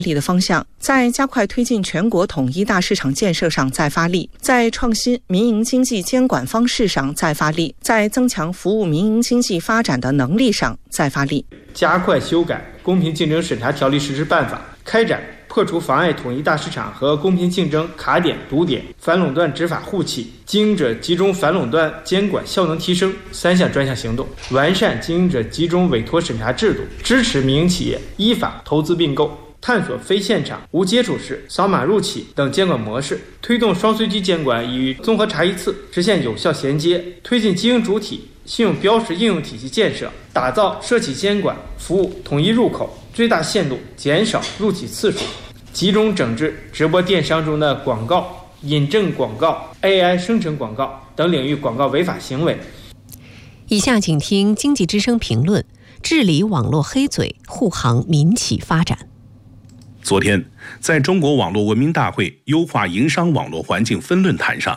力的方向，在加快推进全国统一大市场建设上再发力，在创新民营经济监管方式上再发力，在增强服务民营经济发展的能力上再发力。 加快修改《公平竞争审查条例实施办法》，开展破除妨碍统一大市场和公平竞争卡点、堵点、反垄断执法护企、经营者集中反垄断监管效能提升3项专项行动，完善经营者集中委托审查制度，支持民营企业依法投资并购，探索非现场、无接触式、扫码入企等监管模式，推动双随机监管与综合查一次，实现有效衔接，推进经营主体信用标识应用体系建设，打造社企监管服务统一入口，最大限度减少入企次数，集中整治直播电商中的广告、引证广告、AI 生成广告等领域广告违法行为。 以下请听经济之声评论：治理网络黑嘴，护航民企发展。 昨天，在中国网络文明大会优化营商网络环境分论坛上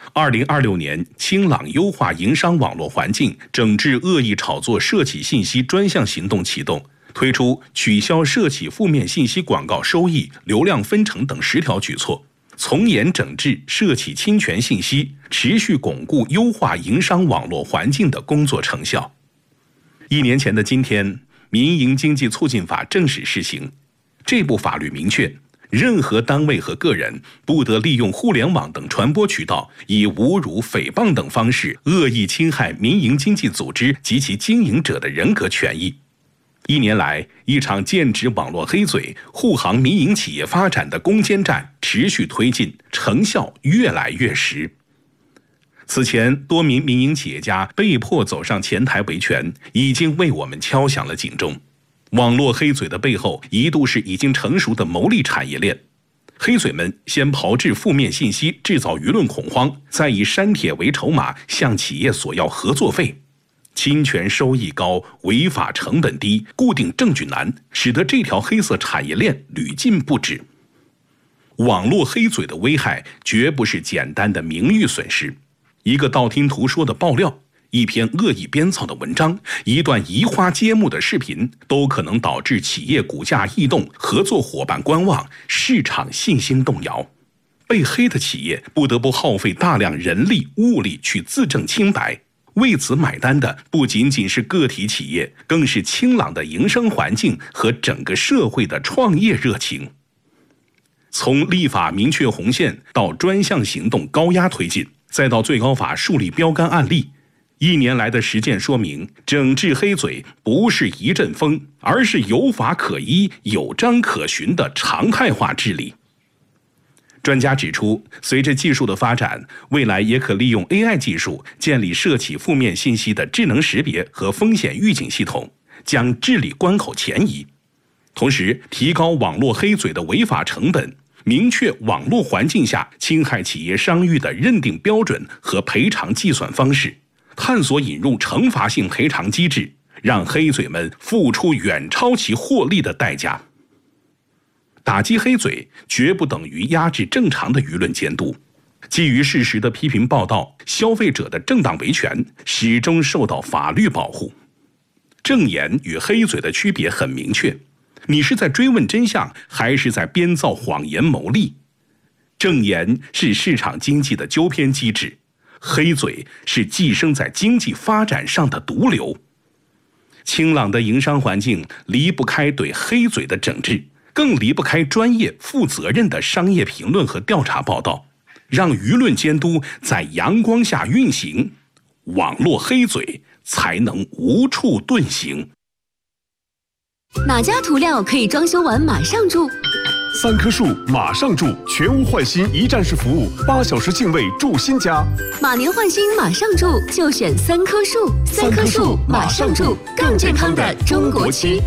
，2026年清朗优化营商网络环境，整治恶意炒作社企信息专项行动启动，推出取消社企负面信息广告收益、流量分成等10条举措，从严整治社企侵权信息，持续巩固优化营商网络环境的工作成效。1年前的今天，民营经济促进法正式施行。这部法律明确，任何单位和个人不得利用互联网等传播渠道，以侮辱、诽谤等方式恶意侵害民营经济组织及其经营者的人格权益。1年来，一场剑指网络黑嘴、护航民营企业发展的攻坚战持续推进，成效越来越实。此前，多名民营企业家被迫走上前台维权，已经为我们敲响了警钟。网络黑嘴的背后，一度是已经成熟的牟利产业链。黑嘴们先炮制负面信息，制造舆论恐慌，再以删帖为筹码向企业索要合作费。侵权收益高，违法成本低，固定证据难，使得这条黑色产业链屡禁不止。网络黑嘴的危害绝不是简单的名誉损失，一个道听途说的爆料，一篇恶意编造的文章，一段移花接木的视频，都可能导致企业股价异动、合作伙伴观望、市场信心动摇。被黑的企业不得不耗费大量人力物力去自证清白，为此买单的不仅仅是个体企业，更是清朗的营商环境和整个社会的创业热情。从立法明确红线到专项行动高压推进，再到最高法树立标杆案例，1年来的实践说明，整治黑嘴不是一阵风，而是有法可依、有章可循的常态化治理。专家指出，随着技术的发展，未来也可利用 AI 技术建立社企负面信息的智能识别和风险预警系统，将治理关口前移。同时，提高网络黑嘴的违法成本，明确网络环境下侵害企业商誉的认定标准和赔偿计算方式，探索引入惩罚性赔偿机制，让黑嘴们付出远超其获利的代价。打击黑嘴绝不等于压制正常的舆论监督，基于事实的批评报道，消费者的正当维权始终受到法律保护。正言与黑嘴的区别很明确，你是在追问真相，还是在编造谎言牟利？正言是市场经济的纠偏机制，黑嘴是寄生在经济发展上的毒瘤。清朗的营商环境离不开对黑嘴的整治，更离不开专业负责任的商业评论和调查报道，让舆论监督在阳光下运行，网络黑嘴才能无处遁形。 哪家涂料可以装修完马上住 ？3棵树马上住，全屋换新一站式服务，8小时净位住新家。 马年换新马上住，就选3棵树。3棵树马上住，更健康的中国区。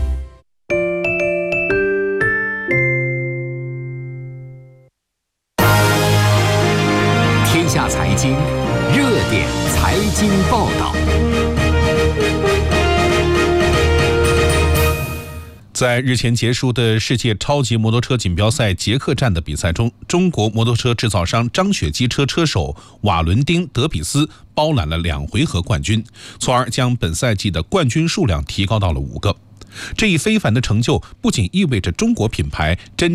天下财经热点财经报道。 在日前结束的世界超级摩托车锦标赛捷克站的比赛中，中国摩托车制造商张雪机车车手瓦伦丁·德比斯包揽了2回合冠军，从而将本赛季的冠军数量提高到了5个。 这一非凡的成就不仅意味着中国品牌真